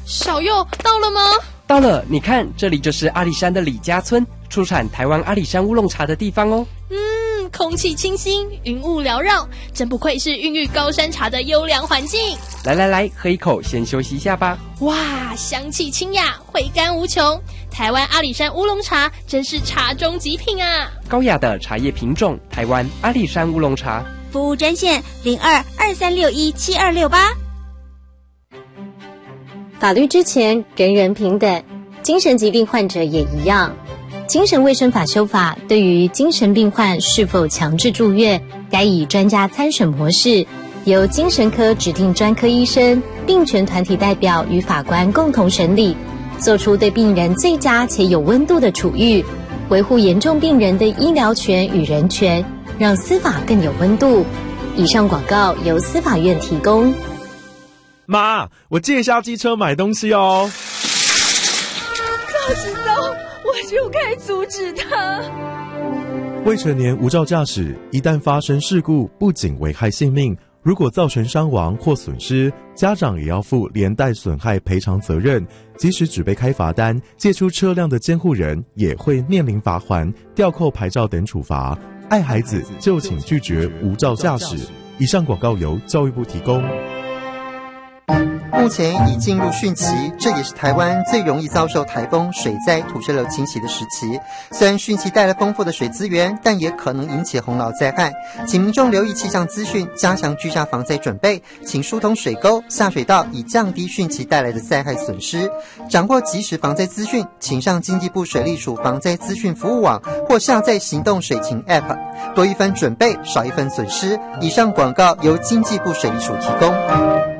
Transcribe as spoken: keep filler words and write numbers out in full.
小佑到了吗？ 到了，你看，这里就是阿里山的李家村，出产台湾阿里山乌龙茶的地方哦。 嗯，空气清新，云雾缭绕，真不愧是孕育高山茶的优良环境。 来来来，喝一口，先休息一下吧。 哇，香气清雅，回甘无穷。台湾阿里山乌龙茶真是茶中极品啊！ 高雅的茶叶品种，台湾阿里山乌龙茶。 服务专线零二二三六一七二六八。 法律之前人人平等，精神疾病患者也一样。精神卫生法修法对于精神病患是否强制住院，该以专家参审模式，由精神科指定专科医生、病权团体代表与法官共同审理，做出对病人最佳且有温度的处遇，维护严重病人的医疗权与人权，让司法更有温度。以上广告由司法院提供。 妈，我借一下机车买东西哦。 早知道我就该阻止他。 未成年无照驾驶，一旦发生事故，不仅危害性命，如果造成伤亡或损失，家长也要负连带损害赔偿责任。即使只被开罚单，借出车辆的监护人也会面临罚锾、吊扣牌照等处罚。爱孩子就请拒绝无照驾驶。以上广告由教育部提供。 目前已进入汛期，这也是台湾最容易遭受台风、水灾、土石流侵袭的时期。虽然汛期带来丰富的水资源，但也可能引起洪涝灾害，请民众留意气象资讯，加强居家防灾准备，请疏通水沟、下水道，以降低汛期带来的灾害损失。掌握即时防灾资讯，请上经济部水利署防灾资讯服务网或下载行动水情 App， 多一分准备，少一分损失。以上广告由经济部水利署提供。